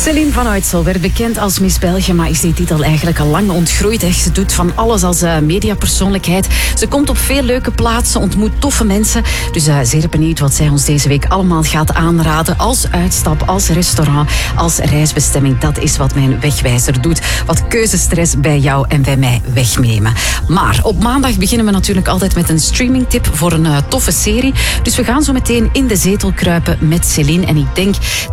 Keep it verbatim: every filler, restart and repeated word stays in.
Céline van Uitsel werd bekend als Miss België, maar is die titel eigenlijk al lang ontgroeid. Echt. Ze doet van alles als uh, mediapersoonlijkheid. Ze komt op veel leuke plaatsen, ontmoet toffe mensen. Dus uh, zeer benieuwd wat zij ons deze week allemaal gaat aanraden. Als uitstap, als restaurant, als reisbestemming. Dat is wat mijn wegwijzer doet. Wat keuzestress bij jou en bij mij wegnemen. Maar op maandag beginnen we natuurlijk altijd met een streamingtip voor een uh, toffe serie. Dus we gaan zo meteen in de zetel kruipen met Céline. En ik denk